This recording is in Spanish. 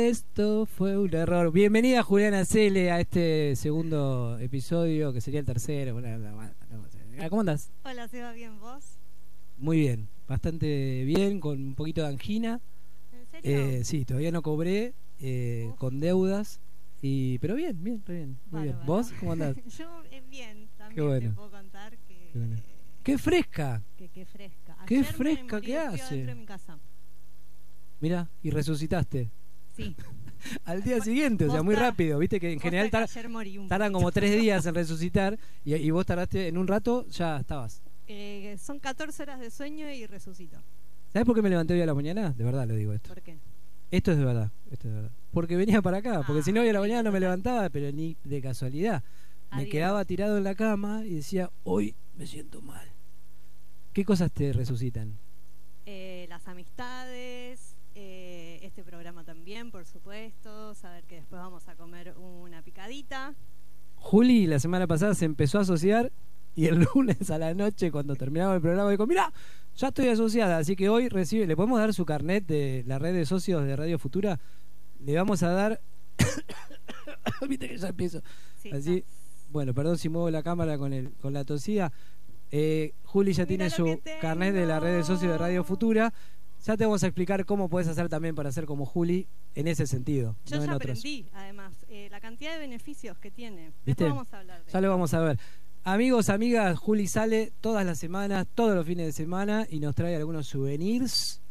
Esto fue un error. Bienvenida Juliana Cele a este segundo episodio, que sería el tercero. ¿Cómo andás? Hola, Seba, ¿bien vos? Muy bien, bastante bien, con un poquito de angina. ¿En serio? Sí, todavía no cobré, con deudas, pero bien, muy bien. Bárbaro. ¿Vos cómo andás? Yo bien, también Qué bueno. te puedo contar que... Qué bueno. ¡Qué fresca! Qué fresca. ¡Qué Ayer fresca me morí que de frío hace! dentro de mi casa. Mirá, y resucitaste. Sí. Al día siguiente, o sea, muy rápido. Viste que en general ayer morí un tardan poquito. como 3 días en resucitar y vos tardaste en un rato, ya estabas. Son 14 horas de sueño y resucito. ¿Sabés por qué me levanté hoy a la mañana? De verdad lo digo esto. ¿Por qué? Esto es de verdad, Porque venía para acá, porque si no hoy a la mañana no me total. levantaba, pero ni de casualidad. Me Adiós. quedaba tirado en la cama y decía, hoy me siento mal. ¿Qué cosas te resucitan? Las amistades, este programa también, por supuesto. Saber que después vamos a comer una picadita. Juli la semana pasada se empezó a asociar y el lunes a la noche, cuando terminaba el programa, dijo, mirá, ya estoy asociada, así que hoy recibe, le podemos dar su carnet de la red de socios de Radio Futura, le vamos a dar viste que ya empiezo Sí, así, no. bueno, perdón si muevo la cámara con la tosida. Juli ya tiene su carnet de la red de socios de Radio Futura. Ya te vamos a explicar cómo puedes hacer también para ser como Juli en ese sentido. Yo no ya en otros. aprendí, además, la cantidad de beneficios que tiene. ¿Viste? Después vamos a hablar de Ya lo vamos a ver. Amigos, amigas, Juli sale todas las semanas, todos los fines de semana y nos trae algunos souvenirs